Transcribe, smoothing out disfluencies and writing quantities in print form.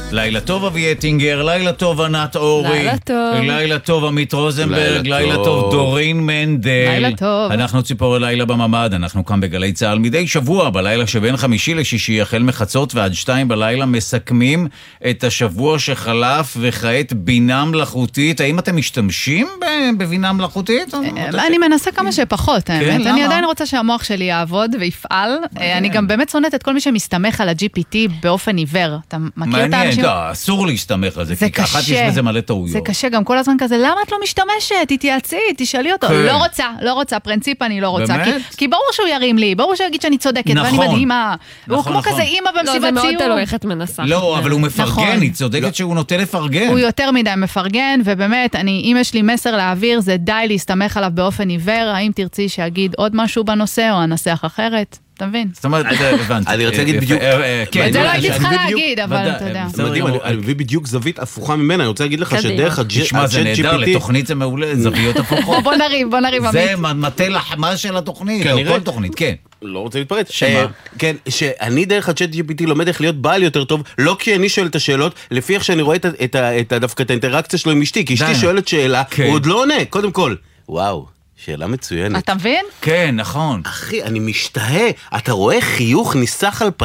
לילה טוב אבי אטינגר, לילה טוב ענת אורי, לילה טוב. לילה טוב עמית רוזנברג, לילה טוב דורין מנדל. לילה טוב. אנחנו ציפורי לילה בממד, אנחנו כאן בגלי צהל מדי שבוע, בלילה שבין חמישי לשישי, החל מחצות ועד 2 בלילה, מסכמים את השבוע שחלף וכעת בינה מלאכותית. האם אתם משתמשים בבינה מלאכותית? אני מנסה כמה שפחות, האמת. למה? אני עדיין רוצה שהמוח שלי יעבוד ויפעל. אני גם באמת שונאת את כל מי שמסתמך על ה-GPT באופן עיוור. אתה מכיר את האנשים? מעניין, אסור להסתמך על זה, זה כי ככה קשה. יש בזה מלא טעויות. זה קשה, גם כל הזמן כזה, למה את לא משתמשת? תתייעצי, תשאלי אותו. כן. לא רוצה, פרינציפ אני לא רוצה. באמת? כי ברור שהוא ירים לי, ברור שהוא יגיד שאני צודקת, ואני נכון. מדהימה. הוא נכון, כמו נכון. כזה אימא לא, זה במסיבת מאוד סיום. תלוי איך את מנסה. לא, אבל הוא מפרגן, נכון. היא צודקת שהוא נוטה לפרגן. הוא יותר מדי מפרגן, ובאמת, אם יש לי מסר להעביר, זה די להסתמך עליו באופן עיוור. האם תרצי שיגיד עוד משהו בנושא, או אנסח אחרת? אתה מבין? זאת אומרת, הבנתי. אני רוצה להגיד בדיוק- כן, את זה לא הייתי אני צריכה בדיוק- להגיד, אבל ודאי, אתה יודע. בסדר מדהים, גמור. אני מביא בדיוק זווית הפוכה ממנה, אני רוצה להגיד לך קדימה. שדרך תשמע, זה נהדר, לתוכנית זה מעולה, זוויות הפוכות. בוא נריב, זה עמית. מטה לחמה של התוכנית, או כנראה. כל תוכנית, כן. לא רוצה להתפרץ. שמה? כן, שאני דרך הצ'אט GPT לומד איך להיות בעל יותר טוב, לא כי אני שואל את השאלות, לפי איך שאני רואה דווקא את האינטראקציה שלו עם אשתי, כי אשתי די. שואלת שאלה, כן. הוא עוד לא עונה, קודם כל. וואו, שאלה מצוינת. אתה מבין? כן, נכון. אחי, אני משתהה, אתה רואה חיוך ניסח על